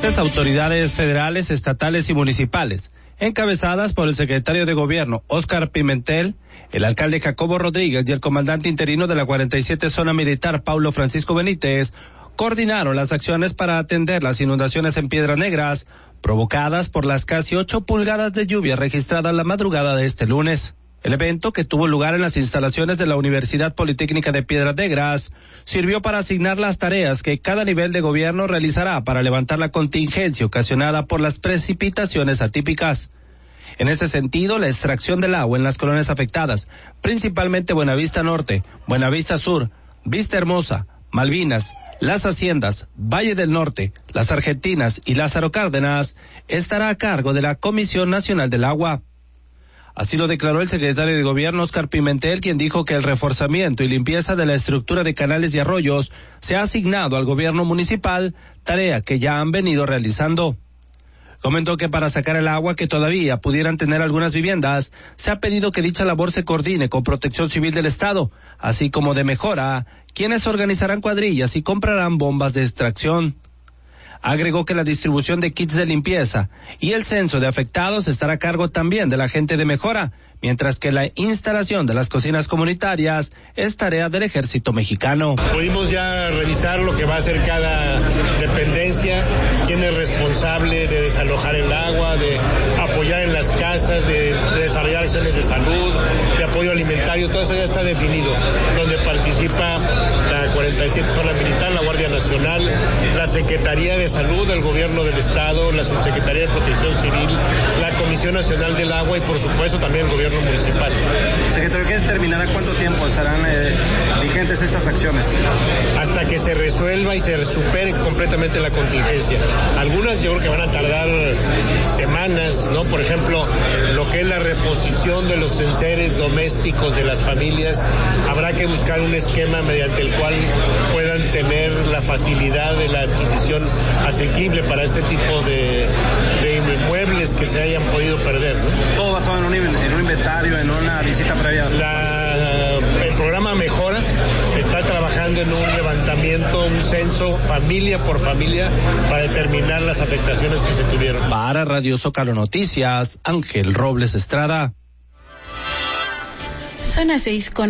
martes, autoridades federales, estatales y municipales, encabezadas por el secretario de Gobierno, Óscar Pimentel, el alcalde Jacobo Rodríguez y el comandante interino de la 47 Zona Militar, Paulo Francisco Benítez, coordinaron las acciones para atender las inundaciones en Piedras Negras, provocadas por las casi 8 pulgadas de lluvia registradas la madrugada de este lunes. El evento, que tuvo lugar en las instalaciones de la Universidad Politécnica de Piedras Negras, sirvió para asignar las tareas que cada nivel de gobierno realizará para levantar la contingencia ocasionada por las precipitaciones atípicas. En ese sentido, la extracción del agua en las colonias afectadas, principalmente Buenavista Norte, Buenavista Sur, Vista Hermosa, Malvinas, Las Haciendas, Valle del Norte, Las Argentinas y Lázaro Cárdenas, estará a cargo de la Comisión Nacional del Agua. Así lo declaró el secretario de Gobierno, Óscar Pimentel, quien dijo que el reforzamiento y limpieza de la estructura de canales y arroyos se ha asignado al gobierno municipal, tarea que ya han venido realizando. Comentó que para sacar el agua que todavía pudieran tener algunas viviendas, se ha pedido que dicha labor se coordine con Protección Civil del Estado, así como de Mejora, quienes organizarán cuadrillas y comprarán bombas de extracción. Agregó que la distribución de kits de limpieza y el censo de afectados estará a cargo también de la gente de Mejora, mientras que la instalación de las cocinas comunitarias es tarea del Ejército Mexicano. Pudimos ya revisar lo que va a hacer cada dependencia, quién es responsable de desalojar el agua, de apoyar en las casas, de desarrollar acciones de salud, de apoyo alimentario, todo eso ya está definido, donde participa la 47 Zona Militar, la Guardia Nacional, la Secretaría de Salud del Gobierno del Estado, la Subsecretaría de Protección Civil, la Comisión Nacional del Agua y por supuesto también el Gobierno Municipal. Secretario, ¿qué determinará cuánto tiempo estarán vigentes estas acciones? Hasta que se resuelva y se supere completamente la contingencia. Algunas yo creo que van a tardar semanas, ¿no? Por ejemplo, lo que es la reposición de los enseres domésticos de las familias, habrá que buscar un esquema mediante el cual puedan tener la facilidad de la adquisición asequible para este tipo de inmuebles que se hayan podido perder, ¿no? Todo basado en un inventario, en una visita previa. El programa Mejora está trabajando en un levantamiento, un censo familia por familia para determinar las afectaciones que se tuvieron. Para Radio Zócalo Noticias, Ángel Robles Estrada. Son las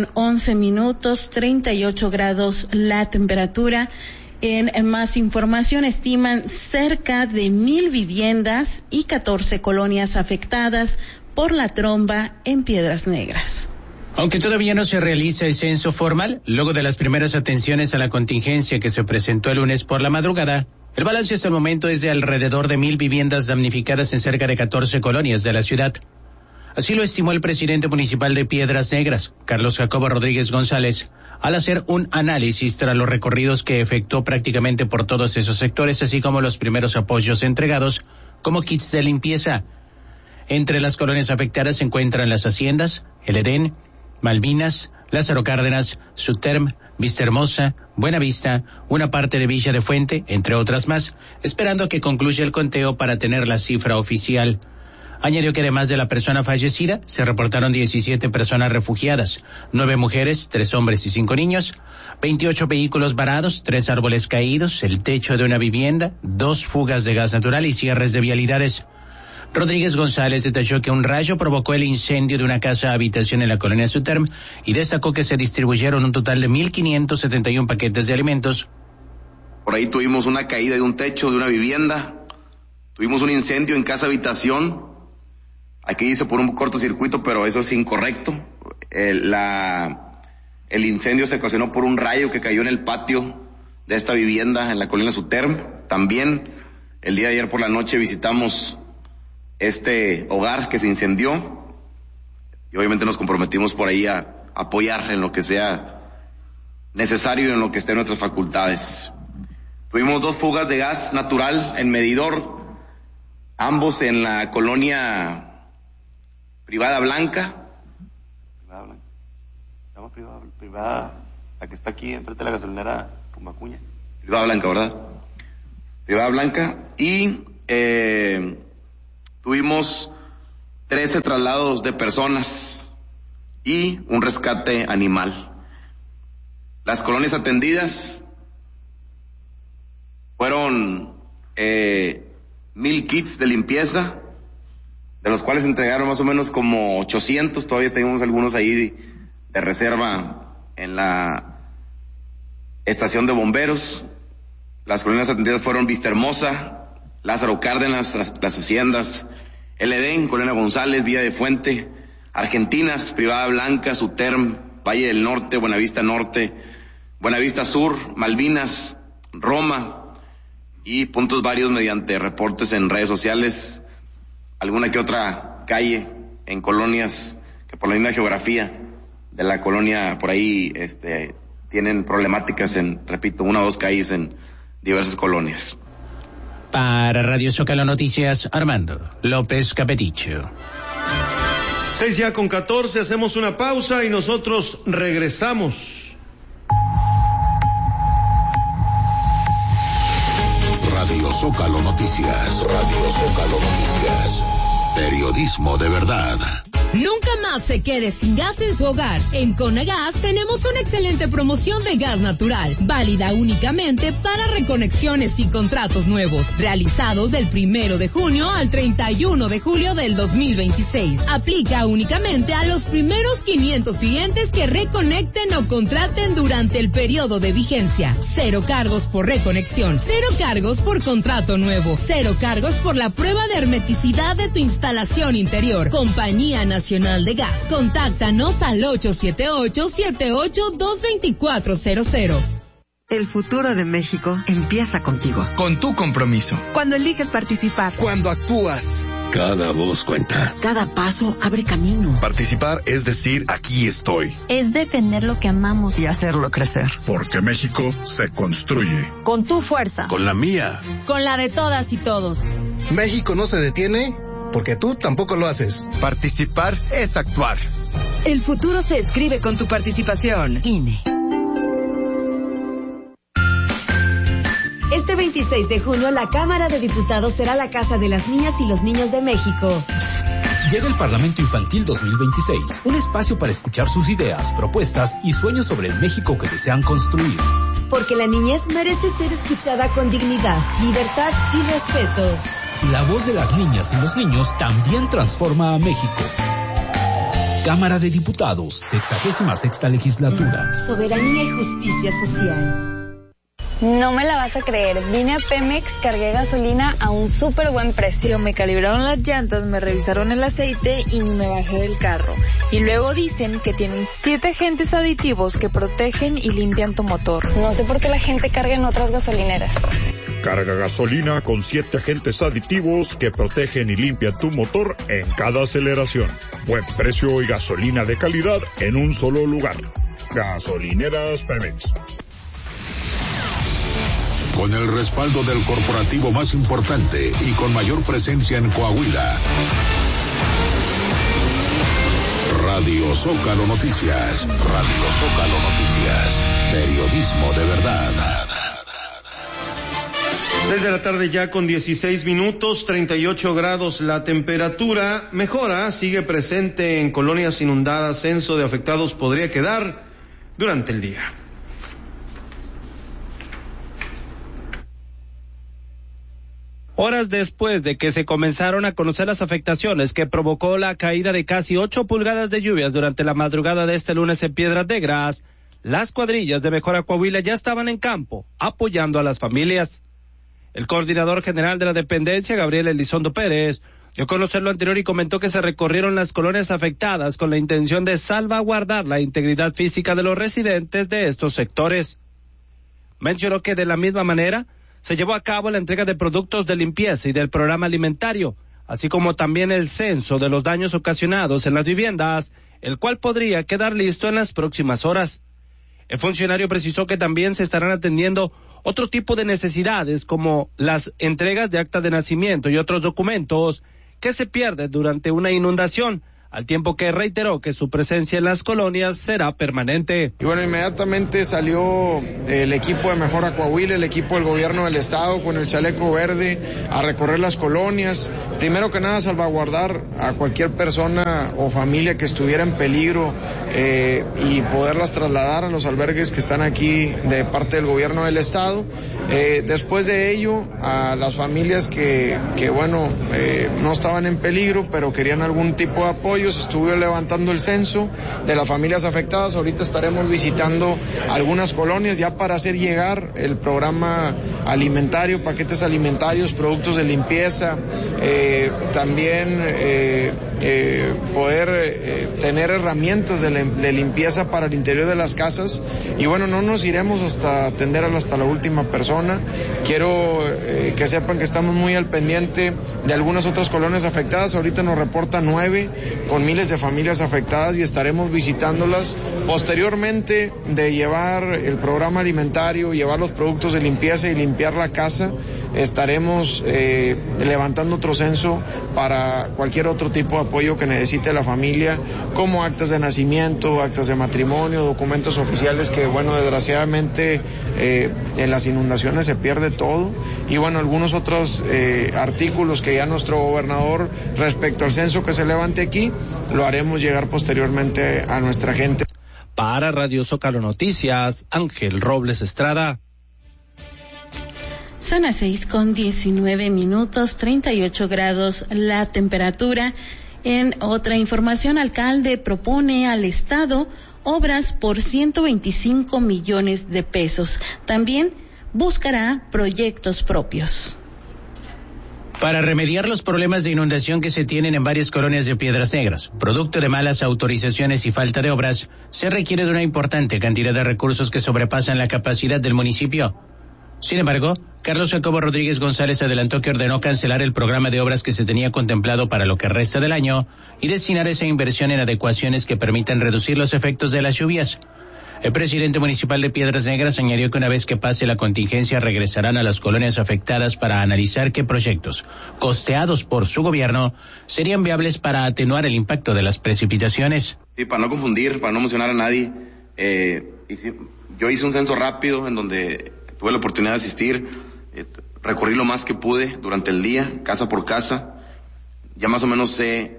6:11, 38 grados la temperatura. En más información, estiman cerca de 1,000 viviendas y 14 colonias afectadas por la tromba en Piedras Negras. Aunque todavía no se realiza el censo formal, luego de las primeras atenciones a la contingencia que se presentó el lunes por la madrugada, el balance hasta el momento es de alrededor de 1,000 viviendas damnificadas en cerca de 14 colonias de la ciudad. Así lo estimó el presidente municipal de Piedras Negras, Carlos Jacobo Rodríguez González, al hacer un análisis tras los recorridos que efectuó prácticamente por todos esos sectores, así como los primeros apoyos entregados como kits de limpieza. Entre las colonias afectadas se encuentran Las Haciendas, El Edén, Malvinas, Lázaro Cárdenas, Suterm, Vista Hermosa, Buenavista, una parte de Villa de Fuente, entre otras más, esperando que concluya el conteo para tener la cifra oficial. Añadió que además de la persona fallecida, se reportaron 17 personas refugiadas, 9 mujeres, 3 hombres y 5 niños, 28 vehículos varados, 3 árboles caídos, el techo de una vivienda, 2 fugas de gas natural y cierres de vialidades. Rodríguez González detalló que un rayo provocó el incendio de una casa habitación en la colonia Suterm y destacó que se distribuyeron un total de 1,571 paquetes de alimentos. Por ahí tuvimos una caída de un techo de una vivienda, tuvimos un incendio en casa habitación. Aquí dice por un cortocircuito, pero eso es incorrecto. El incendio se ocasionó por un rayo que cayó en el patio de esta vivienda en la colonia Suterm. También el día de ayer por la noche visitamos este hogar que se incendió y obviamente nos comprometimos por ahí a apoyar en lo que sea necesario y en lo que esté en nuestras facultades. Tuvimos 2 fugas de gas natural en medidor, ambos en la colonia Privada Blanca. Privada, la que está aquí enfrente de la gasolinera Pumacuña. Privada Blanca, ¿verdad? Privada Blanca. Y tuvimos 13 traslados de personas y un rescate animal. Las colonias atendidas fueron 1,000 kits de limpieza, de los cuales entregaron más o menos como 800, todavía tenemos algunos ahí de reserva en la estación de bomberos. Las colonias atendidas fueron Vista Hermosa, Lázaro Cárdenas, las Haciendas, El Edén, Colonia González, Villa de Fuente, Argentinas, Privada Blanca, Suterm, Valle del Norte, Buenavista Norte, Buenavista Sur, Malvinas, Roma y puntos varios mediante reportes en redes sociales, alguna que otra calle en colonias que por la misma geografía de la colonia por ahí tienen problemáticas en, repito, 1 o 2 calles en diversas colonias. Para Radio Zócalo Noticias, Armando López Capeticho. 6:14, hacemos una pausa y nosotros regresamos. Radio Zócalo Noticias, Radio Zócalo Noticias, periodismo de verdad. Nunca más se quede sin gas en su hogar. En Conagas tenemos una excelente promoción de gas natural, válida únicamente para reconexiones y contratos nuevos, realizados del 1 de junio al 31 de julio del 2026. Aplica únicamente a los primeros 500 clientes que reconecten o contraten durante el periodo de vigencia. 0 cargos por reconexión, 0 cargos por contrato nuevo, 0 cargos por la prueba de hermeticidad de tu instalación interior. Compañía Nacional de Gas. Contáctanos al 878-78-22400. El futuro de México empieza contigo. Con tu compromiso. Cuando eliges participar. Cuando actúas. Cada voz cuenta. Cada paso abre camino. Participar es decir, aquí estoy. Es defender lo que amamos. Y hacerlo crecer. Porque México se construye. Con tu fuerza. Con la mía. Con la de todas y todos. México no se detiene porque tú tampoco lo haces. Participar es actuar. El futuro se escribe con tu participación. INE. Este 26 de junio, la Cámara de Diputados será la casa de las niñas y los niños de México. Llega el Parlamento Infantil 2026, un espacio para escuchar sus ideas, propuestas y sueños sobre el México que desean construir. Porque la niñez merece ser escuchada con dignidad, libertad y respeto. La voz de las niñas y los niños también transforma a México. Cámara de Diputados, 66ª legislatura. Soberanía y justicia social. No me la vas a creer, vine a Pemex, cargué gasolina a un súper buen precio. Me calibraron las llantas, me revisaron el aceite y ni me bajé del carro. Y luego dicen que tienen 7 agentes aditivos que protegen y limpian tu motor. No sé por qué la gente carga en otras gasolineras. Carga gasolina con 7 agentes aditivos que protegen y limpian tu motor en cada aceleración. Buen precio y gasolina de calidad en un solo lugar. Gasolineras Pemex. Con el respaldo del corporativo más importante y con mayor presencia en Coahuila. Radio Zócalo Noticias. Radio Zócalo Noticias. Periodismo de verdad. 6:00 ya con 16 minutos, 38 grados la temperatura. Mejora, sigue presente en colonias inundadas. Censo de afectados podría quedar durante el día. Horas después de que se comenzaron a conocer las afectaciones que provocó la caída de casi 8 pulgadas de lluvias durante la madrugada de este lunes en Piedras Negras, las cuadrillas de Mejora Coahuila ya estaban en campo, apoyando a las familias. El coordinador general de la dependencia, Gabriel Elizondo Pérez, dio a conocer lo anterior y comentó que se recorrieron las colonias afectadas con la intención de salvaguardar la integridad física de los residentes de estos sectores. Mencionó que de la misma manera se llevó a cabo la entrega de productos de limpieza y del programa alimentario, así como también el censo de los daños ocasionados en las viviendas, el cual podría quedar listo en las próximas horas. El funcionario precisó que también se estarán atendiendo otro tipo de necesidades como las entregas de acta de nacimiento y otros documentos que se pierden durante una inundación, al tiempo que reiteró que su presencia en las colonias será permanente. Y bueno, inmediatamente salió el equipo de Mejora Coahuila, el equipo del gobierno del estado con el chaleco verde a recorrer las colonias. Primero que nada, salvaguardar a cualquier persona o familia que estuviera en peligro y poderlas trasladar a los albergues que están aquí de parte del gobierno del estado. Después de ello, a las familias que no estaban en peligro, pero querían algún tipo de apoyo, se estuvo levantando el censo de las familias afectadas. Ahorita estaremos visitando algunas colonias ya para hacer llegar el programa alimentario, paquetes alimentarios, productos de limpieza, también poder tener herramientas de limpieza para el interior de las casas. Y bueno, no nos iremos hasta atender hasta la última persona. Quiero que sepan que estamos muy al pendiente de algunas otras colonias afectadas. Ahorita nos reportan 9 con miles de familias afectadas y estaremos visitándolas. Posteriormente de llevar el programa alimentario, llevar los productos de limpieza y limpiar la casa, estaremos levantando otro censo para cualquier otro tipo de apoyo que necesite la familia, como actas de nacimiento, actas de matrimonio, documentos oficiales que, bueno, desgraciadamente en las inundaciones se pierde todo. Y bueno, algunos otros artículos que ya nuestro gobernador, respecto al censo que se levante aquí, lo haremos llegar posteriormente a nuestra gente. Para Radio Zócalo Noticias, Ángel Robles Estrada. Son las 6:19, 38 grados la temperatura. En otra información, alcalde propone al Estado obras por 125 millones de pesos. También buscará proyectos propios. Para remediar los problemas de inundación que se tienen en varias colonias de Piedras Negras, producto de malas autorizaciones y falta de obras, se requiere de una importante cantidad de recursos que sobrepasan la capacidad del municipio. Sin embargo, Carlos Jacobo Rodríguez González adelantó que ordenó cancelar el programa de obras que se tenía contemplado para lo que resta del año y destinar esa inversión en adecuaciones que permitan reducir los efectos de las lluvias. El presidente municipal de Piedras Negras añadió que una vez que pase la contingencia regresarán a las colonias afectadas para analizar qué proyectos, costeados por su gobierno, serían viables para atenuar el impacto de las precipitaciones. Sí, para no confundir, para no emocionar a nadie, yo hice un censo rápido en donde tuve la oportunidad de asistir, recorrí lo más que pude durante el día, casa por casa. Ya más o menos sé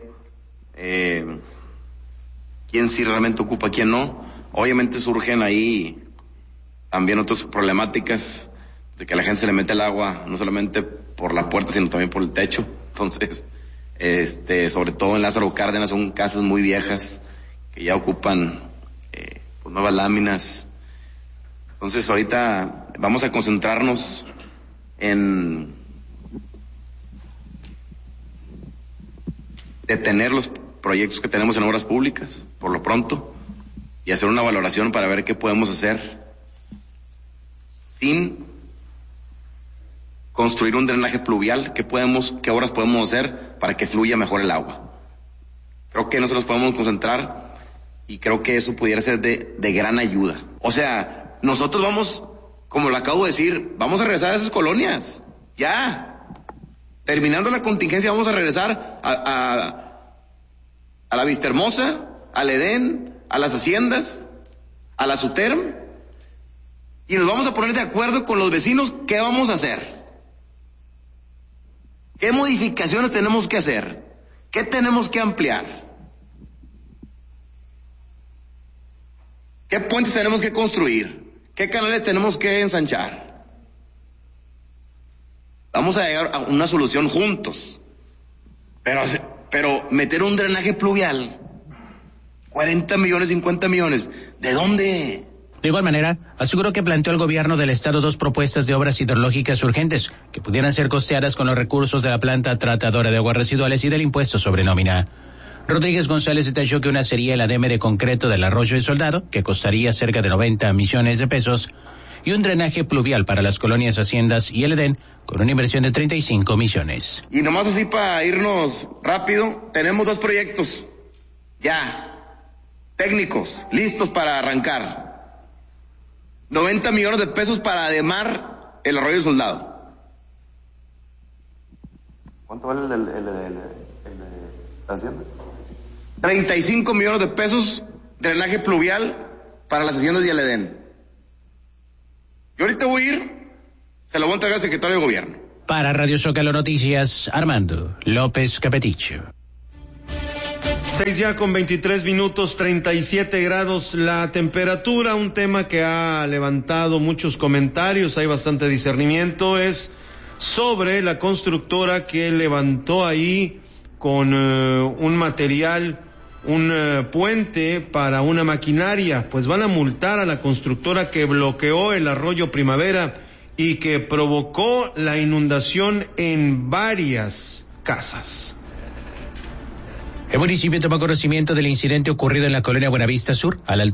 quién sí realmente ocupa, quién no. Obviamente surgen ahí también otras problemáticas de que a la gente se le mete el agua no solamente por la puerta sino también por el techo. Entonces, sobre todo en Lázaro Cárdenas son casas muy viejas que ya ocupan pues nuevas láminas. Entonces ahorita vamos a concentrarnos en detener los proyectos que tenemos en obras públicas por lo pronto y hacer una valoración para ver qué podemos hacer sin construir un drenaje pluvial, qué obras podemos hacer para que fluya mejor el agua. Creo que nosotros podemos concentrar y creo que eso pudiera ser de gran ayuda. O sea, nosotros vamos, como lo acabo de decir, vamos a regresar a esas colonias. Ya. Terminando la contingencia vamos a regresar a la Vista Hermosa, al Edén, a las haciendas, a la Suterm, y nos vamos a poner de acuerdo con los vecinos qué vamos a hacer. ¿Qué modificaciones tenemos que hacer? ¿Qué tenemos que ampliar? ¿Qué puentes tenemos que construir? ¿Qué canales tenemos que ensanchar? Vamos a llegar a una solución juntos. Pero meter un drenaje pluvial, 40 millones, 50 millones, ¿de dónde? De igual manera, aseguró que planteó al gobierno del estado 2 propuestas de obras hidrológicas urgentes que pudieran ser costeadas con los recursos de la planta tratadora de aguas residuales y del impuesto sobre nómina. Rodríguez González detalló que una sería el ADM de concreto del Arroyo del Soldado, que costaría cerca de 90 millones de pesos, y un drenaje pluvial para las colonias Haciendas y el Edén, con una inversión de 35 millones. Y nomás así para irnos rápido, tenemos 2 proyectos, ya, técnicos, listos para arrancar. 90 millones de pesos para ademar el Arroyo del Soldado. ¿Cuánto vale la hacienda? 35 millones de pesos drenaje pluvial para las haciendas de Aledén. Yo ahorita voy a ir, se lo voy a entregar al secretario de Gobierno. Para Radio Zócalo Noticias, Armando López Capeticho. 6 ya con 23 minutos, 37 grados la temperatura. Un tema que ha levantado muchos comentarios, hay bastante discernimiento, es sobre la constructora que levantó ahí con un material, un puente para una maquinaria. Pues van a multar a la constructora que bloqueó el arroyo Primavera y que provocó la inundación en varias casas. El municipio tomó conocimiento del incidente ocurrido en la colonia Buenavista Sur, a la